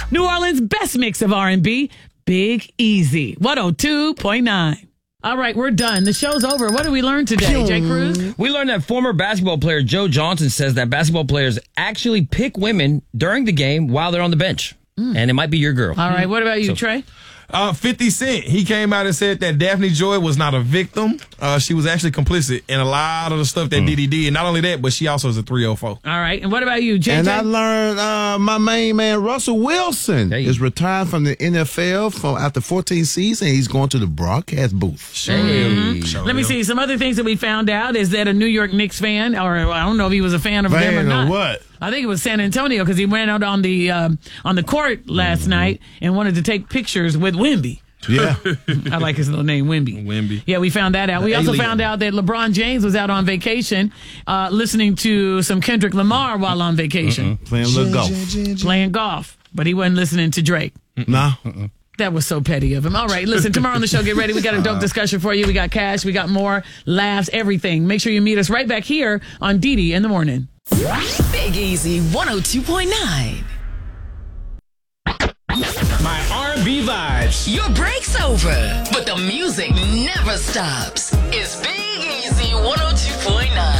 New Orleans' best mix of R&B, Big Easy, 102.9. All right, we're done. The show's over. What did we learn today, Jay Cruz? We learned that former basketball player Joe Johnson says that basketball players actually pick women during the game while they're on the bench. And it might be your girl. All right, what about you, Trey? 50 Cent, he came out and said that Daphne Joy was not a victim. She was actually complicit in a lot of the stuff that Diddy did. And not only that, but she also is a 304. All right, and what about you, JJ? And I learned my main man, Russell Wilson, is retired from the NFL after 14 seasons. He's going to the broadcast booth. Let me see. Some other things that we found out is that a New York Knicks fan, or I don't know if he was a fan of them or not. What? I think it was San Antonio because he went out on the court last night and wanted to take pictures with Wemby. Yeah. I like his little name, Wemby. Wemby. Yeah, we found that out. We also found out that LeBron James was out on vacation listening to some Kendrick Lamar while on vacation. Playing a little golf. Playing golf. But he wasn't listening to Drake. Nah. That was so petty of him. All right, listen, tomorrow on the show, get ready. We got a dope discussion for you. We got cash. We got more laughs, everything. Make sure you meet us right back here on Didi in the Morning. Big Easy 102.9. My R&B vibes. Your break's over, but the music never stops. It's Big Easy 102.9.